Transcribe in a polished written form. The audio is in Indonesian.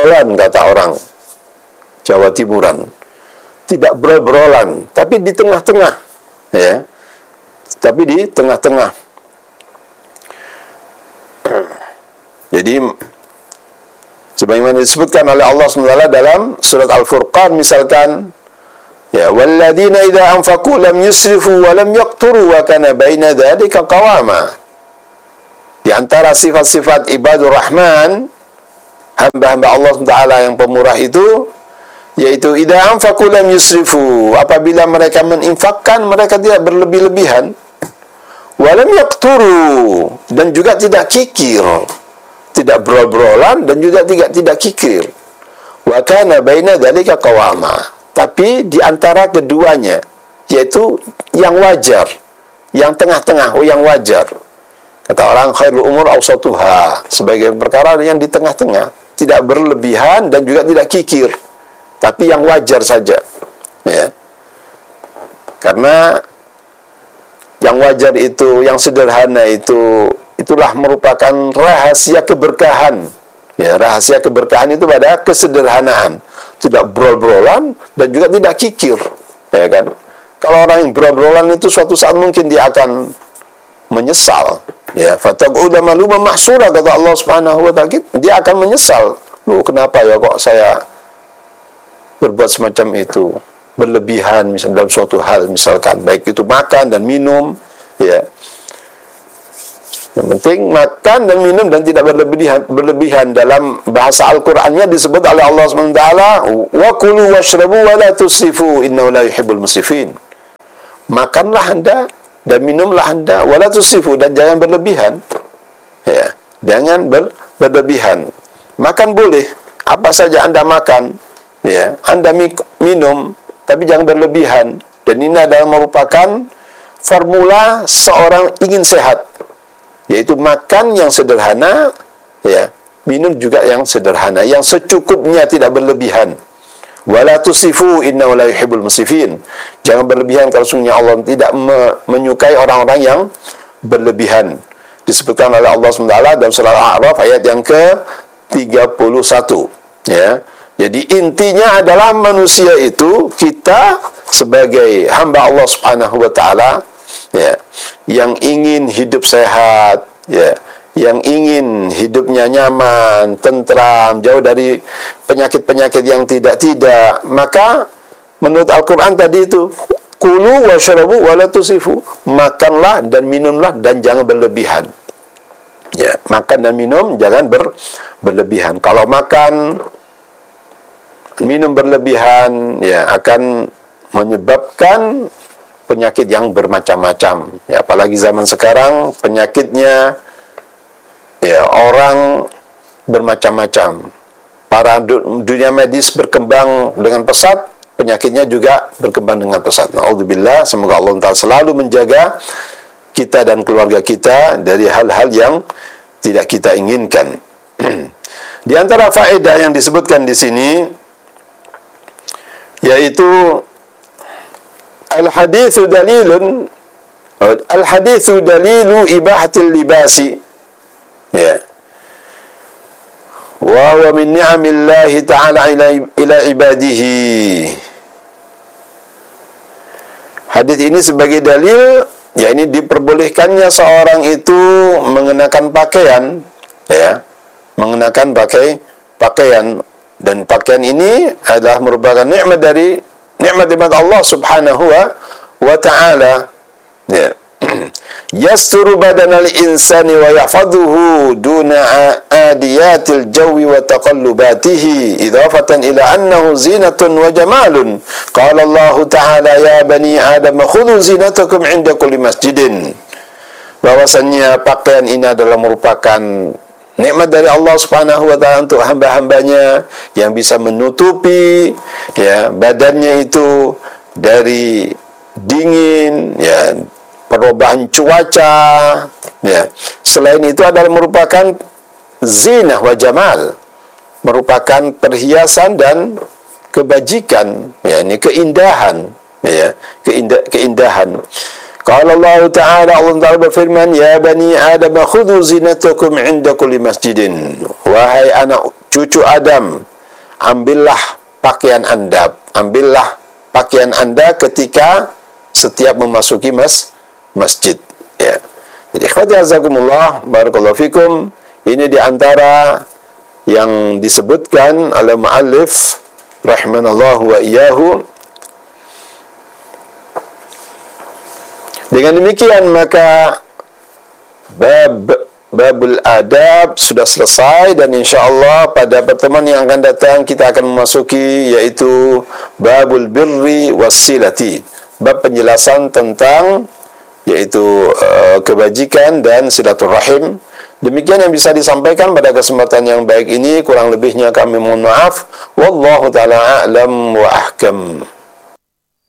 brol-brolan, kata orang Jawa Timuran. Tidak brol-brolan, tapi di tengah-tengah, ya. Tapi di tengah-tengah. Jadi sebagaimana disebutkan oleh Allah SWT dalam surat Al-Furqan misalkan, ya, walladzina idza anfaqu lam yusrifu wa lam yaqturu wa kana baina dzalika qawama. Di antara sifat-sifat ibadur rahman, hamba-hamba Allah SWT yang pemurah itu, yaitu idza anfaqu lam yusrifu, apabila mereka menginfakkan mereka tidak berlebih-lebihan, wa lam yaqturu, dan juga tidak kikir, tidak brol-brolan dan juga tidak kikir. Wa kana baina dzalika qawama. Tapi di antara keduanya, yaitu yang wajar, yang tengah-tengah, yang wajar. Kata orang, khairul umur awsatuha, sebagai perkara yang di tengah-tengah, tidak berlebihan dan juga tidak kikir, tapi yang wajar saja, ya. Karena yang wajar itu, yang sederhana itu, itulah merupakan rahasia keberkahan. Ya, rahasia keberkahan itu pada kesederhanaan, tidak brol-brolan dan juga tidak kikir, ya kan? Kalau orang yang brol-brolan itu suatu saat mungkin dia akan menyesal, ya. Fataq'uda maluman mahsura, kata Allah Subhanahu wa taala, dia akan menyesal. Loh, kenapa ya kok saya berbuat semacam itu, berlebihan misalnya dalam suatu hal, misalkan baik itu makan dan minum, ya. Yang penting makan dan minum dan tidak berlebihan. Dalam bahasa Al-Qur'annya disebut oleh Allah SWT, wa kulu washrabu wa la tusrifu innahu la yuhibbul musrifin. Makanlah Anda dan minumlah Anda, wa la tusrifu, dan jangan berlebihan. Ya, jangan berlebihan. Makan boleh, apa saja Anda makan, ya. Anda minum, tapi jangan berlebihan. Dan ini adalah merupakan formula seorang ingin sehat, yaitu makan yang sederhana, ya, minum juga yang sederhana, yang secukupnya, tidak berlebihan. Wala tusifu innahu la yuhibbul musifin. Jangan berlebihan, kalau sungguhnya Allah tidak menyukai orang-orang yang berlebihan. Disebutkan oleh Allah SWT dalam surah Al-A'raf ayat yang ke-31, ya. Jadi intinya adalah manusia itu, kita sebagai hamba Allah Subhanahu wa taala, ya, yang ingin hidup sehat, ya, yang ingin hidupnya nyaman, tentram, jauh dari penyakit-penyakit yang tidak, maka menurut Al-Quran tadi itu, kulu washrabu wa la tusifu, makanlah dan minumlah dan jangan berlebihan. Ya, makan dan minum jangan berlebihan. Kalau makan, minum berlebihan, ya, akan menyebabkan penyakit yang bermacam-macam, ya. Apalagi zaman sekarang penyakitnya, ya, orang bermacam-macam. Para dunia medis berkembang dengan pesat, penyakitnya juga berkembang dengan pesat. Na'udzubillah, semoga Allah Ta'ala selalu menjaga kita dan keluarga kita dari hal-hal yang tidak kita inginkan. Di antara faedah yang disebutkan di sini, yaitu al-haditsu dalilu ibahatil libasi, ya, wa huwa min ni'amillahi ta'ala ila ibadihi. Hadis ini sebagai dalil, ya, ini diperbolehkannya seorang itu mengenakan pakaian, ya, mengenakan pakaian, dan pakaian ini adalah merupakan nikmat dari nikmat Allah Subhanahu wa ta'ala, ya. Yasturu badanal insani wa yahfaduhu duna adiyatil jawi wa taqallubatihi idafatan ila annahu zinatun wa jamalun. Qala Allah ta'ala, ya bani Adam khudhu zinatakum 'inda kulli masjidin. Bahwasannya pakaian ini adalah merupakan nikmat dari Allah Subhanahu wa ta'ala untuk hamba-hambanya yang bisa menutupi, ya, badannya itu dari dingin, ya, perubahan cuaca, ya. Selain itu adalah merupakan zinah wa jamal, merupakan perhiasan dan kebajikan, ya, ini keindahan, ya, keindahan. Qala Allah Ta'ala, Allah Ta'ala berfirman, ya bani Adam khudhu zinatakum 'inda kulli masjidin. Wahai anak cucu Adam, ambillah pakaian Anda ketika setiap memasuki masjid. Ya. Jadi ikhwati azakumullah, barakallahu fikum, ini di antara yang disebutkan oleh muallif rahimanallahu wa iyyahu. Dengan demikian maka babul adab sudah selesai, dan insyaallah pada pertemuan yang akan datang kita akan memasuki yaitu babul birri wassilati, bab penjelasan tentang yaitu kebajikan dan silaturahim. Demikian yang bisa disampaikan pada kesempatan yang baik ini, kurang lebihnya kami mohon maaf. Wallahu taala a'lam wa ahkam.